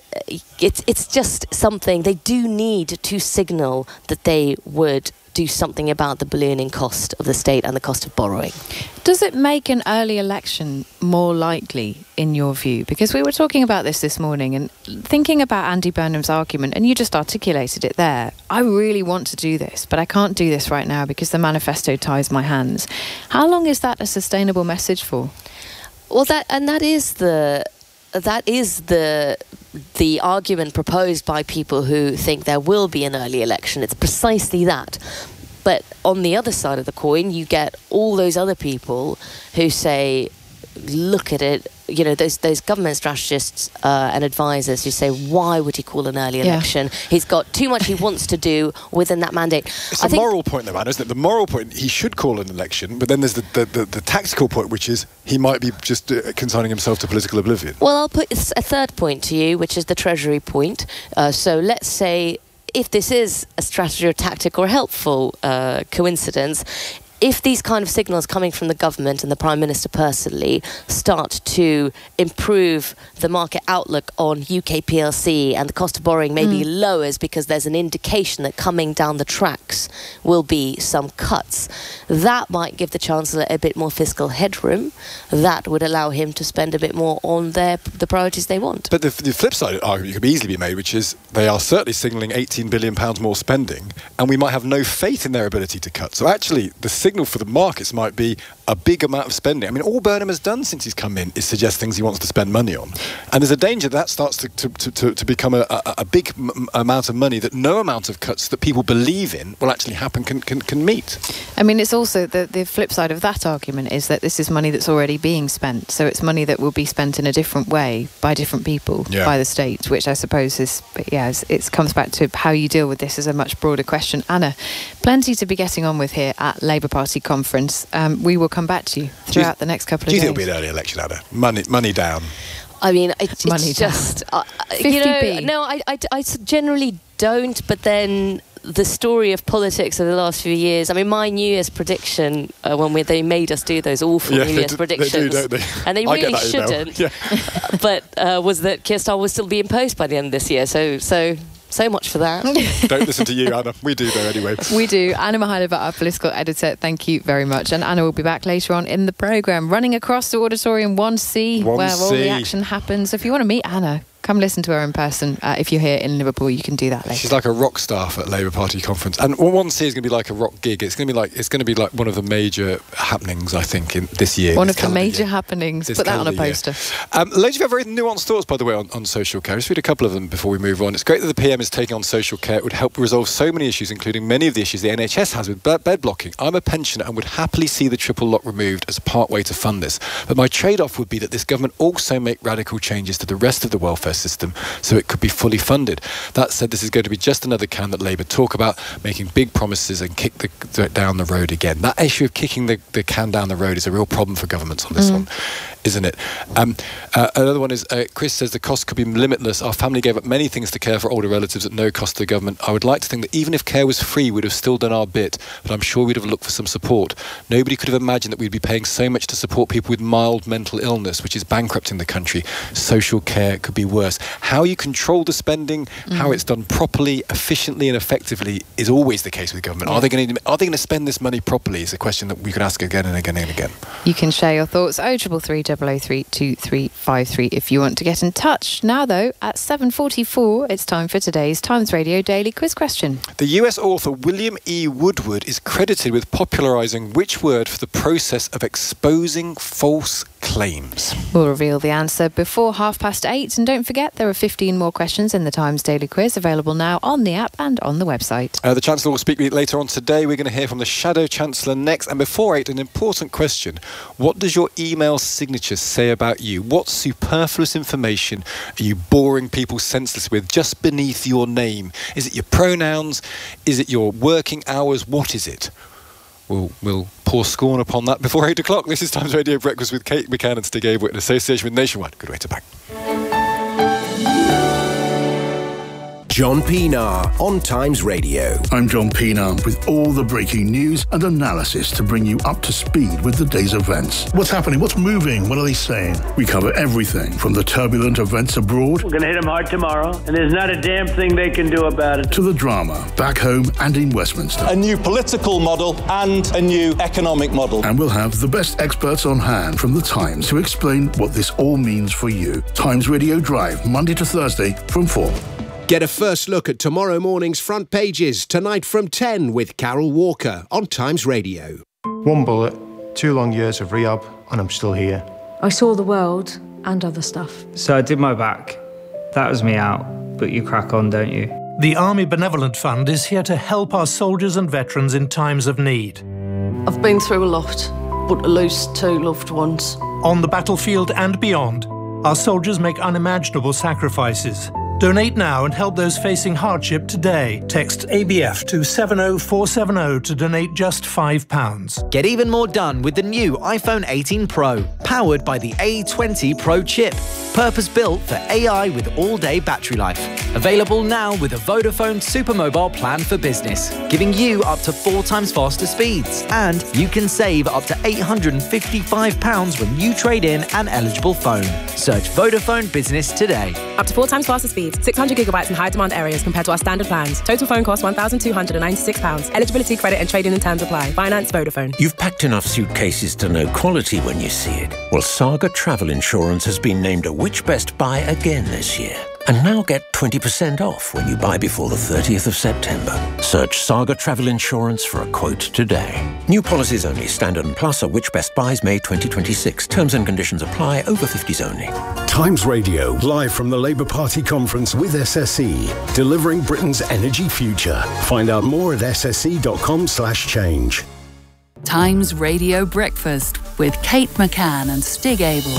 it's it's just something they do need to signal that they would do something about the ballooning cost of the state and the cost of borrowing. Does it make an early election more likely, in your view? Because we were talking about this this morning and thinking about Andy Burnham's argument, and you just articulated it there. I really want to do this, but I can't do this right now because the manifesto ties my hands. How long is that a sustainable message for? Well, that and that is the that is the the argument proposed by people who think there will be an early election. It's precisely that. But on the other side of the coin, you get all those other people who say, look at it, you know, those those government strategists uh, and advisors who say, why would he call an early election? Yeah. He's got too much he wants to do within that mandate. It's I a think moral point, though, man, isn't it? The moral point, he should call an election, but then there's the, the, the, the tactical point, which is he might be just uh, consigning himself to political oblivion. Well, I'll put a third point to you, which is the Treasury point. Uh, so let's say if this is a strategy or tactic or helpful uh, coincidence, if these kind of signals coming from the government and the Prime Minister personally start to improve the market outlook on U K P L C and the cost of borrowing maybe mm. lowers because there's an indication that coming down the tracks will be some cuts, that might give the Chancellor a bit more fiscal headroom. That would allow him to spend a bit more on their the priorities they want. But the, the flip side argument could easily be made, which is they are certainly signalling eighteen billion pounds more spending, and we might have no faith in their ability to cut. So actually, the signal for the markets might be a big amount of spending. I mean, all Burnham has done since he's come in is suggest things he wants to spend money on. And there's a danger that starts to, to, to, to become a, a, a big m- amount of money that no amount of cuts that people believe in will actually happen can, can, can meet. I mean, it's also the, the flip side of that argument is that this is money that's already being spent. So it's money that will be spent in a different way by different people, yeah. by the state, which I suppose is, yeah, it comes back to how you deal with this as a much broader question. Anna, plenty to be getting on with here at Labour Party conference. Um, we will come back to you throughout you, the next couple of days. Do you think it'll be an early election, Anna? Money, money down. I mean, it, it's money just uh, you know. No, I, I, I generally don't. But then the story of politics of the last few years. I mean, my New Year's prediction uh, when we, they made us do those awful yeah, New Year's do, predictions, they do, don't they? And they really shouldn't. Yeah. But uh, was that Keir Starmer will still be in post by the end of this year? So, so. So much for that. Don't listen to you, Anna. We do, though, anyway. We do. Anna Mihailova, our political editor, thank you very much. And Anna will be back later on in the programme, running across the Auditorium one C, where all the action happens. If you want to meet Anna, come listen to her in person. Uh, if you're here in Liverpool, you can do that later. She's like a rock star at Labour Party conference, and one C is going to be like a rock gig. It's going to be like it's going to be like one of the major happenings, I think, in this year. One this of the major year. happenings. This Put that on a poster. Um, ladies, you have very nuanced thoughts, by the way, on, on social care. Just read a couple of them before we move on. It's great that the P M is taking on social care. It would help resolve so many issues, including many of the issues the N H S has with bed blocking. I'm a pensioner and would happily see the triple lock removed as a part way to fund this. But my trade-off would be that this government also make radical changes to the rest of the welfare system so it could be fully funded. That said, this is going to be just another can that Labour talk about, making big promises and kick the, the down the road again. That issue of kicking the, the can down the road is a real problem for governments on this mm. one, isn't it? Um, uh, another one is, uh, Chris says the cost could be limitless. Our family gave up many things to care for older relatives at no cost to the government. I would like to think that even if care was free, we'd have still done our bit, but I'm sure we'd have looked for some support. Nobody could have imagined that we'd be paying so much to support people with mild mental illness, which is bankrupting the country. Social care could be worse. How you control the spending, mm. how it's done properly, efficiently and effectively is always the case with government. Yeah. Are they going to are they going to spend this money properly is a question that we could ask again and again and again. You can share your thoughts oh three three three, double oh three, two three five three if you want to get in touch. Now though, at seven forty-four, it's time for today's Times Radio Daily Quiz question. The U S author William E. Woodward is credited with popularising which word for the process of exposing false claims? We'll reveal the answer before half past eight, and don't forget there are fifteen more questions in the Times Daily Quiz available now on the app and on the website. Uh, the Chancellor will speak later on today. We're going to hear from the Shadow Chancellor next, and before eight, an important question. What does your email signature say about you? What superfluous information are you boring people senseless with just beneath your name? Is it your pronouns? Is it your working hours? What is it? We'll, we'll pour scorn upon that before eight o'clock. This is Times Radio Breakfast with Kate McCann and Stig Abel in association with Nationwide. Good way to back. John Pienaar on Times Radio. I'm John Pienaar with all the breaking news and analysis to bring you up to speed with the day's events. What's happening? What's moving? What are they saying? We cover everything from the turbulent events abroad. We're going to hit them hard tomorrow, and there's not a damn thing they can do about it. To the drama back home and in Westminster. A new political model and a new economic model. And we'll have the best experts on hand from the Times to explain what this all means for you. Times Radio Drive, Monday to Thursday from four. Get a first look at tomorrow morning's front pages tonight from ten with Carol Walker on Times Radio. One bullet, two long years of rehab, and I'm still here. I saw the world and other stuff. So I did my back. That was me out. But you crack on, don't you? The Army Benevolent Fund is here to help our soldiers and veterans in times of need. I've been through a lot, but to lose two loved ones. On the battlefield and beyond, our soldiers make unimaginable sacrifices. Donate now and help those facing hardship today. Text A B F to seven oh four seven oh to donate just five pounds. Get even more done with the new iPhone eighteen Pro, powered by the A twenty Pro chip. Purpose-built for A I with all-day battery life. Available now with a Vodafone Supermobile plan for business, giving you up to four times faster speeds. And you can save up to eight hundred fifty-five pounds when you trade in an eligible phone. Search Vodafone Business today. Up to four times faster speeds. six hundred gigabytes in high-demand areas compared to our standard plans. Total phone cost one thousand two hundred ninety-six pounds. Eligibility, credit and trading and terms apply. Finance Vodafone. You've packed enough suitcases to know quality when you see it. Well, Saga Travel Insurance has been named a Which Best Buy again this year. And now get twenty percent off when you buy before the thirtieth of September. Search Saga Travel Insurance for a quote today. New policies only. Standard and Plus are Which Best Buys May twenty twenty-six. Terms and conditions apply. Over fifties only. Times Radio, live from the Labour Party conference with S S E, delivering Britain's energy future. Find out more at sse.com slash change. Times Radio Breakfast with Kate McCann and Stig Abel.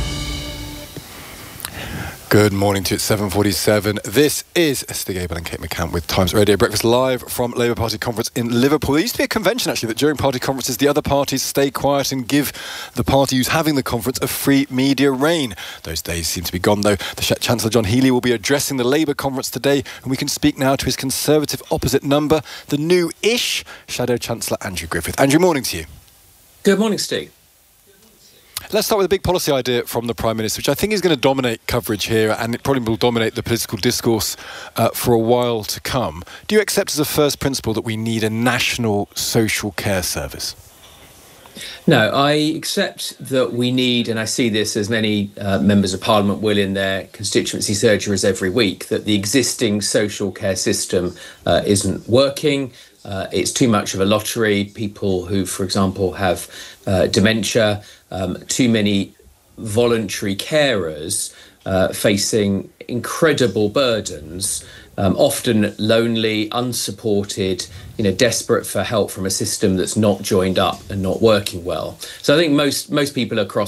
Good morning to you at seven forty-seven. This is Stig Abel and Kate McCann with Times Radio Breakfast live from Labour Party conference in Liverpool. There used to be a convention, actually, that during party conferences, the other parties stay quiet and give the party who's having the conference a free media rein. Those days seem to be gone, though. The Chancellor John Healey will be addressing the Labour conference today, and we can speak now to his Conservative opposite number, the new-ish Shadow Chancellor Andrew Griffith. Andrew, morning to you. Good morning, Stig. Let's start with a big policy idea from the Prime Minister, which I think is going to dominate coverage here, and it probably will dominate the political discourse uh, for a while to come. Do you accept as a first principle that we need a national social care service? No, I accept that we need, and I see this as many uh, members of Parliament will in their constituency surgeries every week, that the existing social care system uh, isn't working. Uh, it's too much of a lottery. People who, for example, have uh, dementia, um, too many voluntary carers uh, facing incredible burdens, um, often lonely, unsupported, you know, desperate for help from a system that's not joined up and not working well. So I think most most people across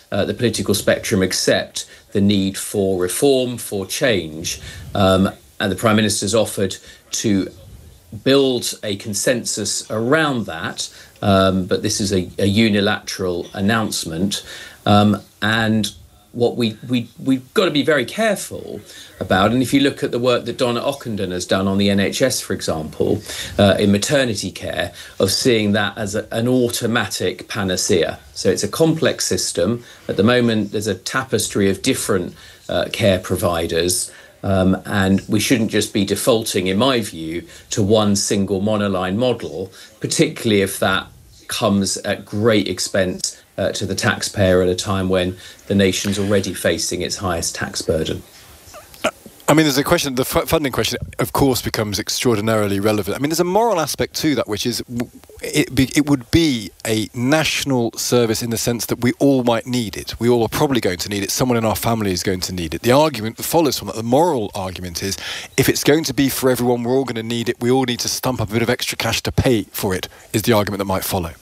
uh, the political spectrum accept the need for reform, for change, um, and the Prime Minister's offered to build a consensus around that, um, but this is a, a unilateral announcement, um, and what we, we, we've got to be very careful about, and if you look at the work that Donna Ockenden has done on the N H S, for example, uh, in maternity care, of seeing that as a, an automatic panacea. So it's a complex system. At the moment, there's a tapestry of different uh, care providers, um, and we shouldn't just be defaulting, in my view, to one single monoline model, particularly if that comes at great expense Uh, to the taxpayer at a time when the nation's already facing its highest tax burden. I mean, there's a question, the f- funding question, of course, becomes extraordinarily relevant. I mean, there's a moral aspect to that, which is it, be, it would be a national service in the sense that we all might need it. We all are probably going to need it. Someone in our family is going to need it. The argument that follows from that, the moral argument is, if it's going to be for everyone, we're all going to need it. We all need to stump up a bit of extra cash to pay for it, is the argument that might follow.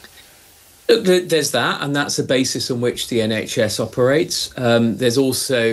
Look, there's that, and that's a basis on which the N H S operates. Um, there's also